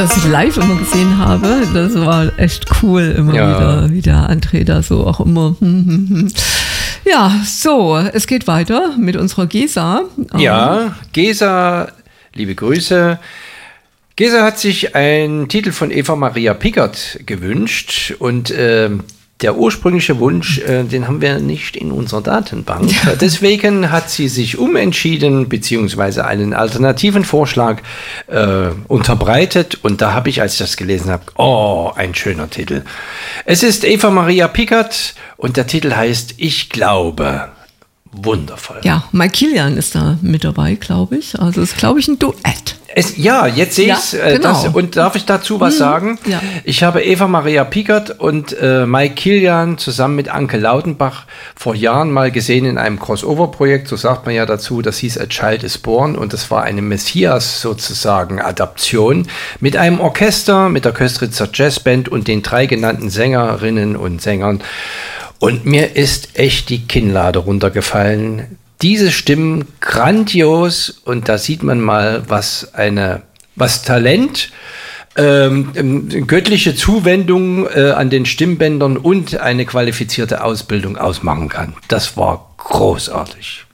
Was ich live immer gesehen habe, das war echt cool, immer wieder, wie der André da so auch immer. Ja, so, es geht weiter mit unserer Gesa. Ja, Gesa, liebe Grüße. Gesa hat sich einen Titel von Eva Maria Pickert gewünscht und der ursprüngliche Wunsch, den haben wir nicht in unserer Datenbank. Deswegen hat sie sich umentschieden, beziehungsweise einen alternativen Vorschlag unterbreitet. Und da habe ich, als ich das gelesen habe, ein schöner Titel. Es ist Eva Maria Pickert und der Titel heißt Ich glaube. Wundervoll. Ja, Mike Kilian ist da mit dabei, glaube ich. Also ist, glaube ich, ein Duett. Jetzt sehe ich es. Genau. Und darf ich dazu was sagen? Ja. Ich habe Eva Maria Pickert und Mike Kilian zusammen mit Anke Lautenbach vor Jahren mal gesehen in einem Crossover-Projekt. So sagt man ja dazu. Das hieß A Child is Born. Und das war eine Messias sozusagen Adaption mit einem Orchester, mit der Köstritzer Jazzband und den 3 genannten Sängerinnen und Sängern. Und mir ist echt die Kinnlade runtergefallen. Diese Stimmen grandios und da sieht man mal, was Talent, göttliche Zuwendung an den Stimmbändern und eine qualifizierte Ausbildung ausmachen kann. Das war großartig.